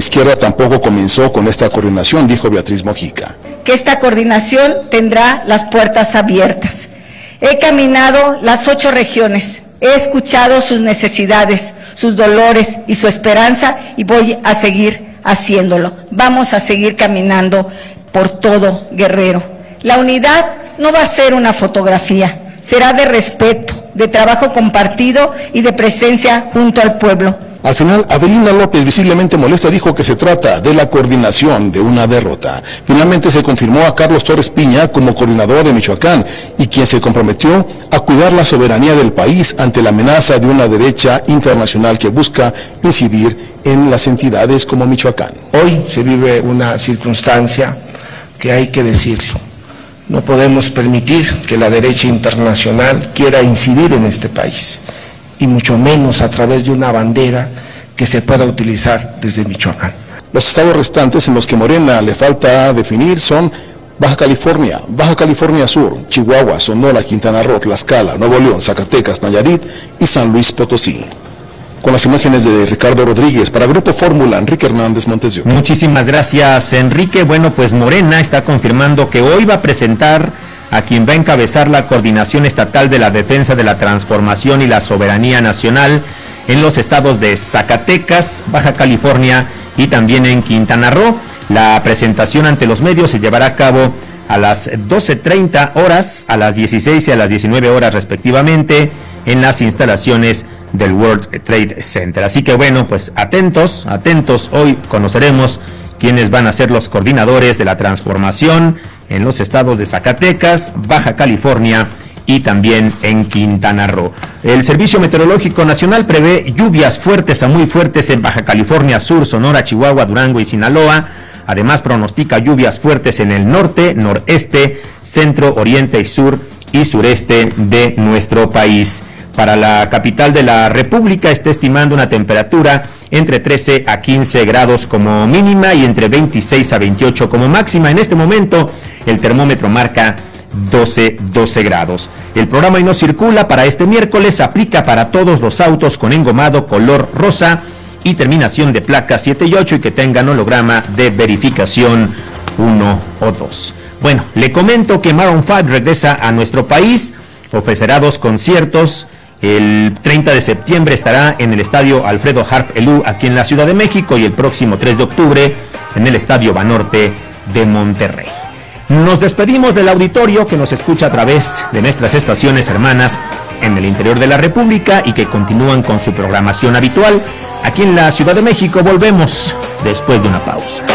izquierda tampoco comenzó con esta coordinación, dijo Beatriz Mojica. Que esta coordinación tendrá las puertas abiertas. He caminado las 8 regiones, he escuchado sus necesidades, sus dolores y su esperanza y voy a seguir haciéndolo. Vamos a seguir caminando por todo Guerrero. La unidad no va a ser una fotografía, será de respeto, de trabajo compartido y de presencia junto al pueblo. Al final, Avelina López, visiblemente molesta, dijo que se trata de la coordinación de una derrota. Finalmente se confirmó a Carlos Torres Piña como coordinador de Michoacán y quien se comprometió a cuidar la soberanía del país ante la amenaza de una derecha internacional que busca incidir en las entidades como Michoacán. Hoy se vive una circunstancia que hay que decirlo. No podemos permitir que la derecha internacional quiera incidir en este país, y mucho menos a través de una bandera que se pueda utilizar desde Michoacán. Los estados restantes en los que Morena le falta definir son Baja California Sur, Chihuahua, Sonora, Quintana Roo, Tlaxcala, Nuevo León, Zacatecas, Nayarit y San Luis Potosí. Con las imágenes de Ricardo Rodríguez, para Grupo Fórmula, Enrique Hernández Montes de Oca. Muchísimas gracias, Enrique. Bueno, pues Morena está confirmando que hoy va a presentar a quien va a encabezar la Coordinación Estatal de la Defensa de la Transformación y la Soberanía Nacional en los estados de Zacatecas, Baja California y también en Quintana Roo. La presentación ante los medios se llevará a cabo a las 12:30 horas, a las 16 y a las 19 horas respectivamente, en las instalaciones del World Trade Center. Así que bueno, pues atentos, hoy conoceremos quiénes van a ser los coordinadores de la transformación en los estados de Zacatecas, Baja California y también en Quintana Roo. El Servicio Meteorológico Nacional prevé lluvias fuertes a muy fuertes en Baja California Sur, Sonora, Chihuahua, Durango y Sinaloa. Además pronostica lluvias fuertes en el norte, noreste, centro, oriente y sur y sureste de nuestro país. Para la capital de la República está estimando una temperatura entre 13 a 15 grados como mínima y entre 26 a 28 como máxima. En este momento el termómetro marca 12 grados. El programa Hoy No Circula para este miércoles aplica para todos los autos con engomado color rosa y terminación de placa 7 y 8 y que tengan holograma de verificación 1 o 2. Bueno, le comento que Maroon 5 regresa a nuestro país, ofrecerá 2 conciertos. El 30 de septiembre estará en el estadio Alfredo Harp Elú aquí en la Ciudad de México y el próximo 3 de octubre en el estadio Banorte de Monterrey. Nos despedimos del auditorio que nos escucha a través de nuestras estaciones hermanas en el interior de la República y que continúan con su programación habitual. Aquí en la Ciudad de México volvemos después de una pausa.